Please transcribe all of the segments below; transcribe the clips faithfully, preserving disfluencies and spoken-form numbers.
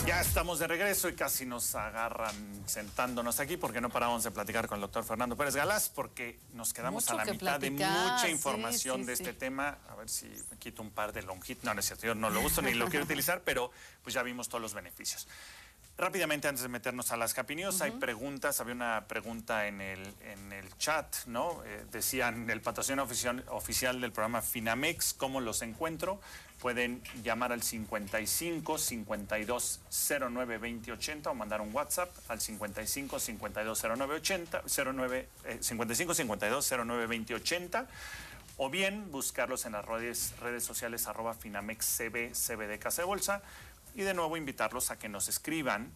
Ya estamos de regreso y casi nos agarran sentándonos aquí porque no paramos de platicar con el doctor Fernando Pérez Galaz porque nos quedamos Mucho a la que mitad platicar, de mucha sí, información sí, de sí. este tema. A ver si me quito un par de longitos. No, no es cierto, yo no lo uso ni lo quiero utilizar, pero pues ya vimos todos los beneficios. Rápidamente, antes de meternos a las Happy News, uh-huh. hay preguntas. Había una pregunta en el, en el chat, ¿no? Eh, decían, el patrocinio oficial, oficial del programa Finamex, ¿cómo los encuentro? Pueden llamar al cincuenta y cinco, cincuenta y dos, cero nueve, veinte, ochenta o mandar un WhatsApp al cincuenta y cinco, cincuenta y dos, cero nueve, ochenta, cero nueve, eh, cincuenta y cinco, cincuenta y dos, cero nueve, veinte, ochenta. O bien buscarlos en las redes, redes sociales arroba FinamexCB, C B de Casa de Bolsa. Y de nuevo invitarlos a que nos escriban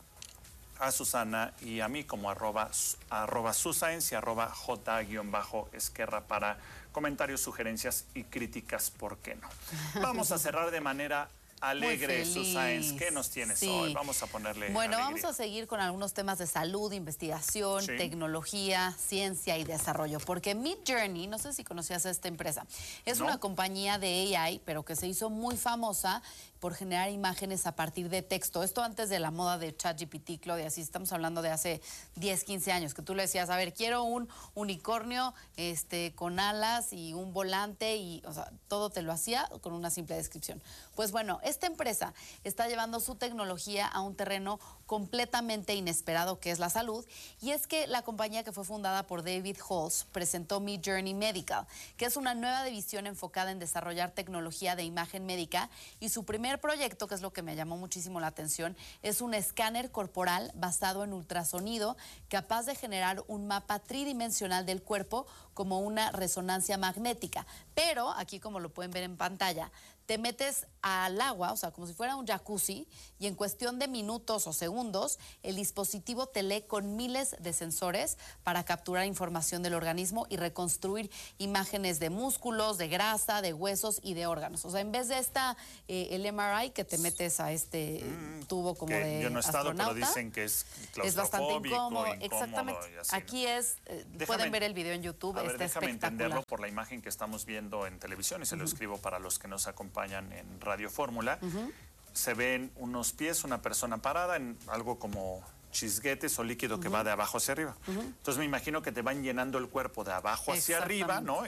a Susana y a mí como arroba, arroba Susaens y arroba J-Esquerra para comentarios, sugerencias y críticas, ¿por qué no? Vamos a cerrar de manera alegre, Susaens. ¿Qué nos tienes sí. hoy? Vamos a ponerle Bueno, alegría. vamos a seguir con algunos temas de salud, investigación, sí. tecnología, ciencia y desarrollo. Porque Midjourney, no sé si conocías a esta empresa, es ¿No? una compañía de A I, pero que se hizo muy famosa por generar imágenes a partir de texto. Esto antes de la moda de ChatGPT, Claudia, así estamos hablando de hace diez, quince años, que tú le decías, a ver, quiero un unicornio este, con alas y un volante y, o sea, todo te lo hacía con una simple descripción. Pues bueno, esta empresa está llevando su tecnología a un terreno completamente inesperado, que es la salud, y es que la compañía, que fue fundada por David Holtz, presentó Midjourney Medical, que es una nueva división enfocada en desarrollar tecnología de imagen médica, y su primer proyecto, que es lo que me llamó muchísimo la atención, es un escáner corporal basado en ultrasonido, capaz de generar un mapa tridimensional del cuerpo como una resonancia magnética. Pero, aquí como lo pueden ver en pantalla, te metes al agua, o sea, como si fuera un jacuzzi, y en cuestión de minutos o segundos, el dispositivo te lee con miles de sensores para capturar información del organismo y reconstruir imágenes de músculos, de grasa, de huesos y de órganos. O sea, en vez de esta, eh, el M R I, que te metes a este mm, tubo como de yo no he estado, astronauta, pero dicen que es claustrofóbico, es bastante incómodo. incómodo Exactamente. y así, Aquí ¿no? es, eh, déjame, pueden ver el video en YouTube, a ver, está déjame espectacular. entenderlo por la imagen que estamos viendo en televisión, y se uh-huh. lo escribo para los que nos acompañan en Radio Fórmula. Uh-huh. Se ven unos pies, una persona parada en algo como chisguetes o líquido uh-huh. que va de abajo hacia arriba. Uh-huh. Entonces me imagino que te van llenando el cuerpo de abajo hacia arriba, ¿no?